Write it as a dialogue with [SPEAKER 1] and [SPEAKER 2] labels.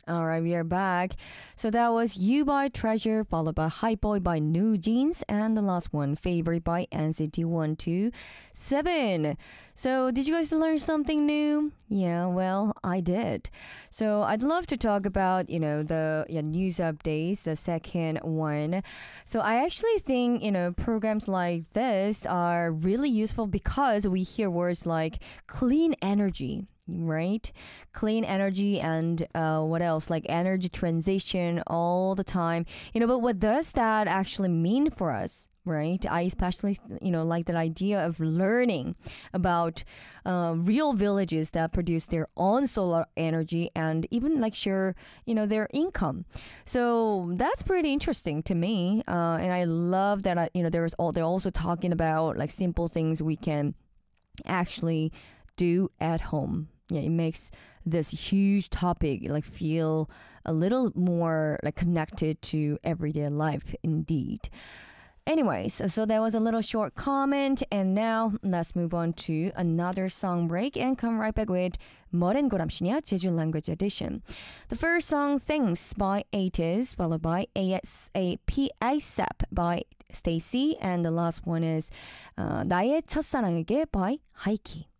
[SPEAKER 1] All right, we are back. So that was You by Treasure, followed by Hype Boy by New Jeans, and the last one, Favorite by NCT 127. So, did you guys learn something new? Yeah, well, I did. So, I'd love to talk about, the news updates, the second one. So, I actually think, programs like this are really useful because we hear words like clean energy, right? Clean energy and what else, like energy transition all the time, but what does that actually mean for us, right? I especially like that idea of learning about real villages that produce their own solar energy and even like share their income. So that's pretty interesting to me, and I love that they're also talking about like simple things we can actually do at home. Yeah, it makes this huge topic like feel a little more like connected to everyday life indeed. Anyways, so that was a little short comment, and now let's move on to another song break and come right back with Modern 고람시냐 Jeju Language Edition. The first song, Thanks by ATIS, followed by ASAP by Stacy, and the last one is 나의 첫사랑에게 by Haiki.